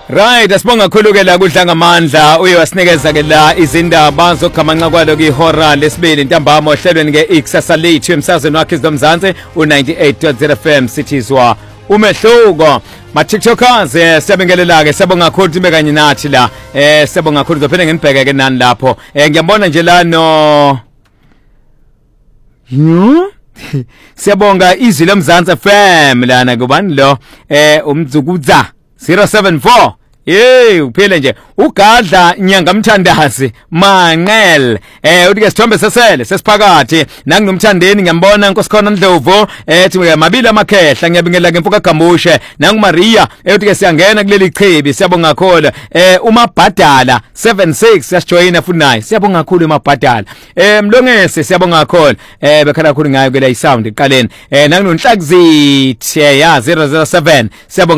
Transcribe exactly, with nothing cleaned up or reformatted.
Right, asibonga kakhulu ke la kudla ngamandla uye wasinikeza ke la izindaba zokugamanxa kwalo kwihora lesibili ntambama ohlelweni ke ikusasa lethu emsazweni wakhe izomzansi u ninety-eight point zero F M sithizwa umehluko ma TikTokers eh siyabingelela ke siyabonga kakhulu time kanye nathi la eh siyabonga kakhulu zophela nginibheke ke nani lapho eh ngiyabona nje la no Yo siyabonga izwi lomzansi F M lana kubani lo eh umdzukuza zero seven four Hey uphile nje ugadla nyanga mthandazi Manqel eh uthi ke sithombe sesele sesiphakathi nanginomthandeni ngiyambona nkosikhona Ndlovu eh ethi mabili amakhehla ngiyabingelela ke mfuka Gamushe nangu Maria eh uthi ke siyangena kuleli chibi siyabonga kakhulu eh umabhadala seven six yasijoyina futhi naye siyabonga kakhulu umabhadala eh Mlongese siyabonga kakhulu eh bekhala kakhulu ngayo ke la isound iqaleni eh nanginonhlakuzithi ya zero zero seven siyabonga